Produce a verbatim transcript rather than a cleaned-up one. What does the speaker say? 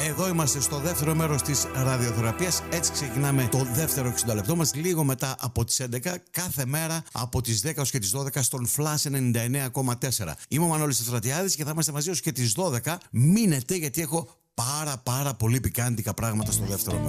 Εδώ είμαστε στο δεύτερο μέρος της ραδιοθεραπείας. Έτσι ξεκινάμε το δεύτερο εξήντα λεπτό μας, λίγο μετά από τις έντεκα, κάθε μέρα από τις δέκα ως και τις δώδεκα στον Flash ενενήντα εννέα κόμμα τέσσερα. Είμαι ο Μανώλης Ευστρατιάδης και θα είμαστε μαζί ως και τις δώδεκα. Μείνετε, γιατί έχω πάρα πάρα πολύ πικάντικα πράγματα στο δεύτερο μέρος.